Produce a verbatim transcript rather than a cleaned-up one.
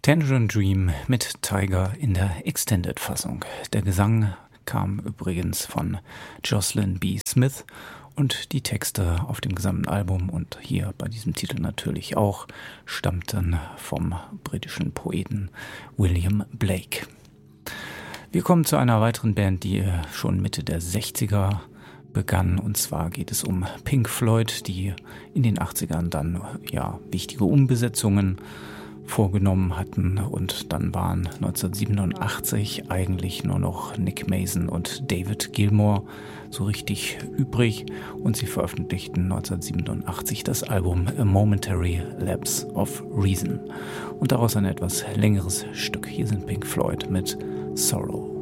Tangerine Dream mit Tiger in der Extended-Fassung. Der Gesang kam übrigens von Jocelyn B. Smith und die Texte auf dem gesamten Album und hier bei diesem Titel natürlich auch stammten vom britischen Poeten William Blake. Wir kommen zu einer weiteren Band, die schon Mitte der sechziger begann, und zwar geht es um Pink Floyd, die in den achtzigern dann ja wichtige Umbesetzungen vorgenommen hatten, und dann waren neunzehnhundertsiebenundachtzig eigentlich nur noch Nick Mason und David Gilmour so richtig übrig, und sie veröffentlichten neunzehnhundertsiebenundachtzig das Album A Momentary Lapse of Reason und daraus ein etwas längeres Stück. Hier sind Pink Floyd mit Sorrow.